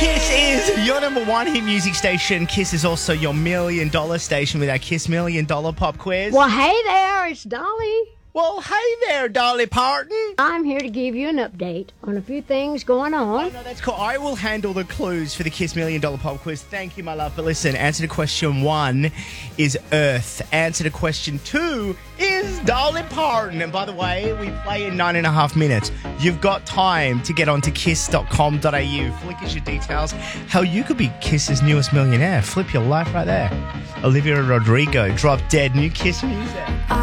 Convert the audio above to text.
Kiss is your number one hit music station. Kiss is also your $1 million station with our Kiss $1 Million Pop Quiz. Well, hey there, it's Dolly. Well, hey there, Dolly Parton. I'm here to give you an update on a few things going on. Oh, no, that's cool. I will handle the clues for the Kiss $1 Million Pop Quiz. Thank you, my love. But listen, answer to question 1 is Earth. Answer to question 2 is Dolly Parton. And by the way, we play in 9.5 minutes. You've got time to get onto kiss.com.au. Flick us your details. How you could be Kiss's newest millionaire. Flip your life right there. Olivia Rodrigo, Drop Dead, new Kiss music.